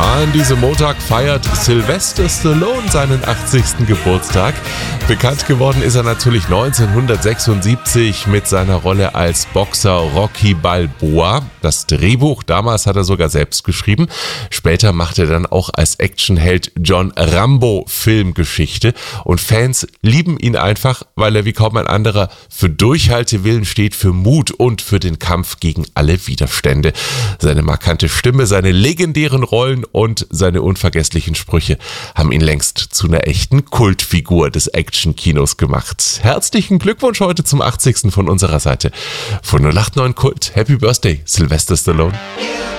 An diesem Montag feiert Sylvester Stallone seinen 80. Geburtstag. Bekannt geworden ist er natürlich 1976 mit seiner Rolle als Boxer Rocky Balboa. Das Drehbuch damals hat er sogar selbst geschrieben. Später machte er dann auch als Actionheld John Rambo Filmgeschichte. Und Fans lieben ihn einfach, weil er wie kaum ein anderer für Durchhaltewillen steht, für Mut und für den Kampf gegen alle Widerstände. Seine markante Stimme, seine legendären Rollen und seine unvergesslichen Sprüche haben ihn längst zu einer echten Kultfigur des Action-Kinos gemacht. Herzlichen Glückwunsch heute zum 80. von unserer Seite. Von 089 Kult. Happy Birthday, Sylvester Stallone.